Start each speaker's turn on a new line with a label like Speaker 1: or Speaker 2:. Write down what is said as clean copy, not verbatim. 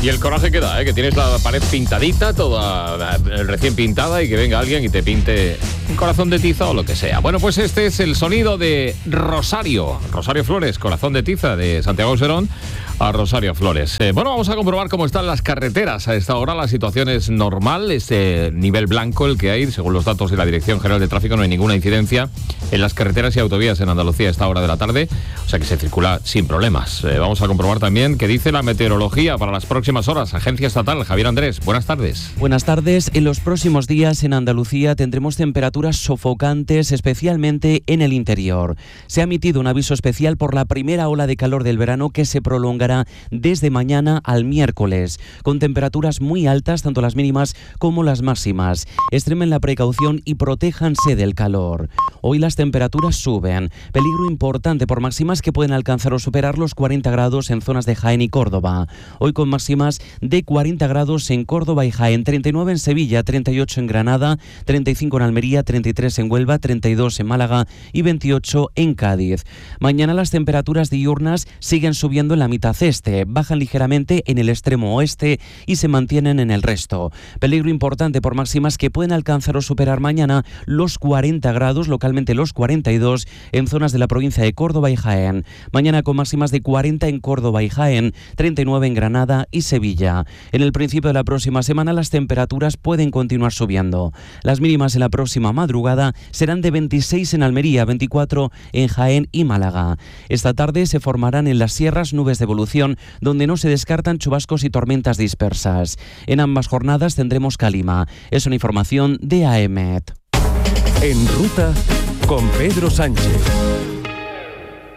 Speaker 1: Y el coraje que da, que tienes la pared pintadita, toda recién pintada, y que venga alguien y te pinte un corazón de tiza o lo que sea. Bueno, pues este es el sonido de Rosario Flores, corazón de tiza, de Santiago Serón a Rosario Flores. Bueno, vamos a comprobar cómo están las carreteras a esta hora. La situación es normal, este nivel blanco el que hay, según los datos de la Dirección General de Tráfico, no hay ninguna incidencia en las carreteras y autovías en Andalucía a esta hora de la tarde, o sea que se circula sin problemas. Vamos a comprobar también qué dice la meteorología para las próximas horas. Agencia Estatal, Javier Andrés, buenas tardes.
Speaker 2: Buenas tardes. En los próximos días en Andalucía tendremos temperaturas sofocantes, especialmente en el interior. Se ha emitido un aviso especial por la primera ola de calor del verano que se prolongará desde mañana al miércoles, con temperaturas muy altas, tanto las mínimas como las máximas. Extremen la precaución y protéjanse del calor. Hoy las temperaturas suben. Peligro importante por máximas que pueden alcanzar o superar los 40 grados en zonas de Jaén y Córdoba. Hoy con máximas de 40 grados en Córdoba y Jaén, 39 en Sevilla, 38 en Granada, 35 en Almería, 33 en Huelva, 32 en Málaga y 28 en Cádiz. Mañana las temperaturas diurnas siguen subiendo en la mitad este, bajan ligeramente en el extremo oeste y se mantienen en el resto. Peligro importante por máximas que pueden alcanzar o superar mañana los 40 grados, localmente los 42 en zonas de la provincia de Córdoba y Jaén. Mañana con máximas de 40 en Córdoba y Jaén, 39 en Granada y Sevilla. En el principio de la próxima semana las temperaturas pueden continuar subiendo. Las mínimas en la próxima madrugada serán de 26 en Almería, 24 en Jaén y Málaga. Esta tarde se formarán en las sierras nubes de evolución, donde no se descartan chubascos y tormentas dispersas. En ambas jornadas tendremos calima. Es una información de AEMET.
Speaker 3: En ruta con Pedro Sánchez.